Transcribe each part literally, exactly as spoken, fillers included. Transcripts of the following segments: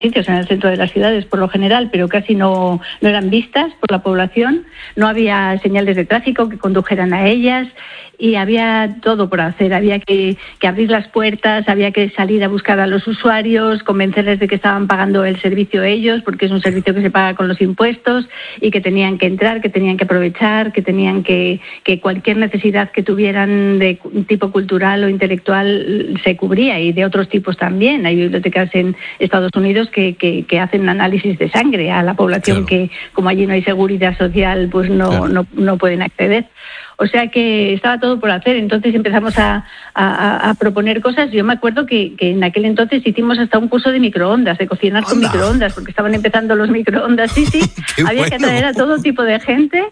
edificios en el centro de las ciudades por lo general, pero casi no, no eran vistas por la población, no había señales de tráfico que condujeran a ellas y había todo por hacer, había que, que abrir las puertas, había que salir a buscar a los usuarios, convencerles de que estaban pagando el servicio ellos, porque es un servicio que se paga con los impuestos y que tenían que entrar, que tenían que aprovechar, que tenían que, que cualquier necesidad que tuvieran de tipo cultural o intelectual se cubría, y de otros tipos también. Hay bibliotecas en Estados Unidos que, que, que hacen análisis de sangre a la población, claro, que como allí no hay seguridad social, pues no, claro, no, no pueden acceder. O sea que estaba todo por hacer. Entonces empezamos a, a, a proponer cosas. Yo me acuerdo que, que en aquel entonces hicimos hasta un curso de microondas, de cocinar con ¡Anda! microondas, porque estaban empezando los microondas. Sí, sí, había bueno. que atraer a todo tipo de gente.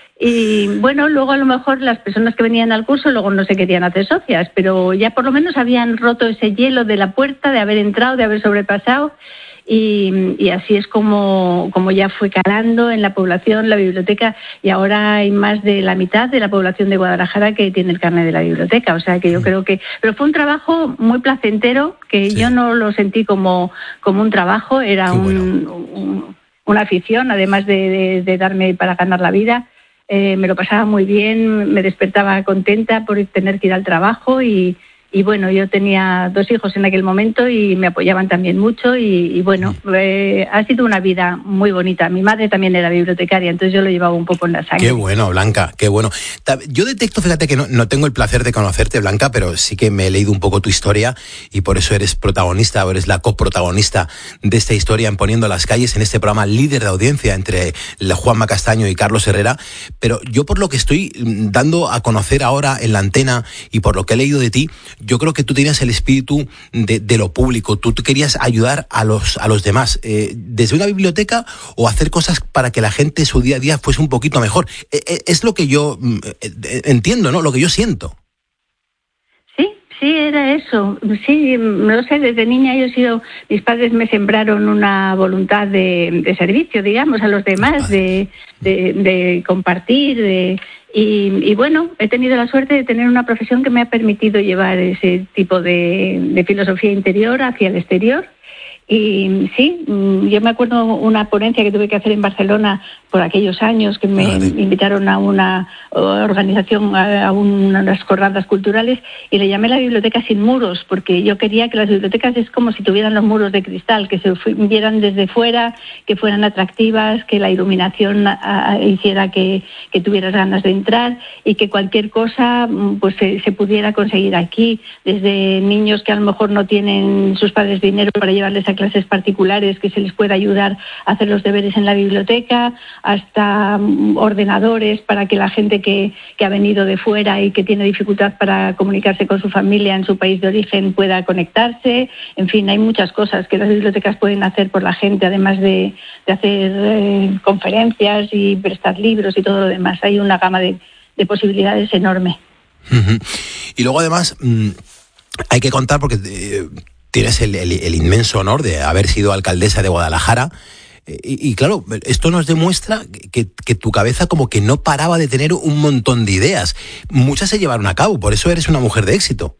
Y bueno, luego a lo mejor las personas que venían al curso luego no se querían hacer socias, pero ya por lo menos habían roto ese hielo de la puerta, de haber entrado, de haber sobrepasado. Y, y así es como, como ya fue calando en la población la biblioteca, y ahora hay más de la mitad de la población de Guadalajara que tiene el carnet de la biblioteca. O sea que yo mm. creo que... Pero fue un trabajo muy placentero, que sí. yo no lo sentí como, como un trabajo, era un, bueno. un, una afición, además de, de, de darme para ganar la vida. Eh, me lo pasaba muy bien, me despertaba contenta por tener que ir al trabajo y... Y bueno, yo tenía dos hijos en aquel momento y me apoyaban también mucho y, y bueno, eh, ha sido una vida muy bonita. Mi madre también era bibliotecaria, entonces yo lo llevaba un poco en la sangre. Qué bueno, Blanca, qué bueno. Yo detecto, fíjate que no, no tengo el placer de conocerte, Blanca, pero sí que me he leído un poco tu historia y por eso eres protagonista, o eres la coprotagonista de esta historia en Poniendo las Calles, en este programa líder de audiencia entre Juanma Castaño y Carlos Herrera. Pero yo, por lo que estoy dando a conocer ahora en la antena y por lo que he leído de ti, yo creo que tú tenías el espíritu de, de lo público, tú, tú querías ayudar a los, a los demás, eh, desde una biblioteca, o hacer cosas para que la gente su día a día fuese un poquito mejor. Eh, eh, es lo que yo eh, entiendo, ¿no? Lo que yo siento. Sí, sí, era eso. Sí, no sé, desde niña yo he sido, mis padres me sembraron una voluntad de, de servicio, digamos, a los demás, de, de, de compartir, de... Y, y bueno, he tenido la suerte de tener una profesión que me ha permitido llevar ese tipo de, de filosofía interior hacia el exterior. Y sí, yo me acuerdo una ponencia que tuve que hacer en Barcelona por aquellos años, que me vale. invitaron a una organización, a unas jornadas culturales, y le llamé la biblioteca sin muros, porque yo quería que las bibliotecas es como si tuvieran los muros de cristal, que se vieran desde fuera, que fueran atractivas, que la iluminación a, a, hiciera que, que tuvieras ganas de entrar, y que cualquier cosa pues se, se pudiera conseguir aquí, desde niños que a lo mejor no tienen sus padres dinero para llevarles a clases particulares, que se les pueda ayudar a hacer los deberes en la biblioteca, hasta ordenadores para que la gente que, que ha venido de fuera y que tiene dificultad para comunicarse con su familia en su país de origen pueda conectarse. En fin, hay muchas cosas que las bibliotecas pueden hacer por la gente, además de, de hacer eh, conferencias y prestar libros y todo lo demás. Hay una gama de, de posibilidades enorme. Uh-huh. Y luego además mmm, hay que contar, porque eh, tienes el, el, el inmenso honor de haber sido alcaldesa de Guadalajara. Y, y claro, esto nos demuestra que, que tu cabeza como que no paraba de tener un montón de ideas. Muchas se llevaron a cabo, por eso eres una mujer de éxito.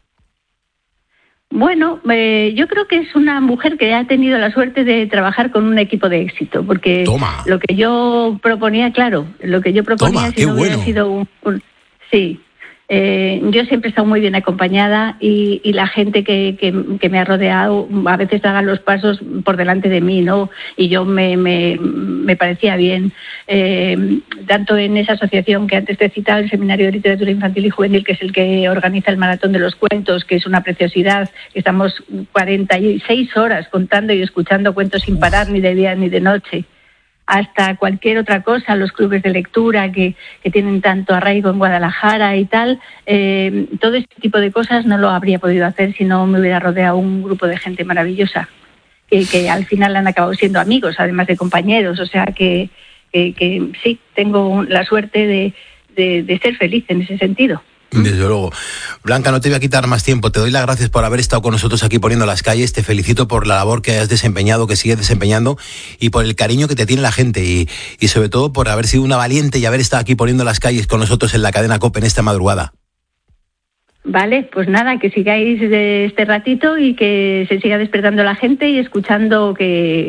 Bueno, eh, yo creo que es una mujer que ha tenido la suerte de trabajar con un equipo de éxito, porque Toma. lo que yo proponía, claro, lo que yo proponía Toma, si no hubiera bueno. sido un, un... Sí. Eh, yo siempre he estado muy bien acompañada y, y la gente que, que, que me ha rodeado a veces daban los pasos por delante de mí, ¿no? Y yo me, me, me parecía bien. Eh, tanto en esa asociación que antes te he citado, el Seminario de Literatura Infantil y Juvenil, que es el que organiza el Maratón de los Cuentos, que es una preciosidad. Estamos cuarenta y seis horas contando y escuchando cuentos sin parar, ni de día ni de noche, hasta cualquier otra cosa, los clubes de lectura que, que tienen tanto arraigo en Guadalajara y tal. Eh, todo este tipo de cosas no lo habría podido hacer si no me hubiera rodeado un grupo de gente maravillosa, que, que al final han acabado siendo amigos, además de compañeros. O sea que, que, que sí, tengo la suerte de, de, de ser feliz en ese sentido. Desde luego. Blanca, no te voy a quitar más tiempo. Te doy las gracias por haber estado con nosotros aquí Poniendo las Calles. Te felicito por la labor que has desempeñado, que sigues desempeñando, y por el cariño que te tiene la gente, y, y sobre todo por haber sido una valiente y haber estado aquí Poniendo las Calles con nosotros en la cadena COPE en esta madrugada. Vale, pues nada, que sigáis de este ratito y que se siga despertando la gente y escuchando que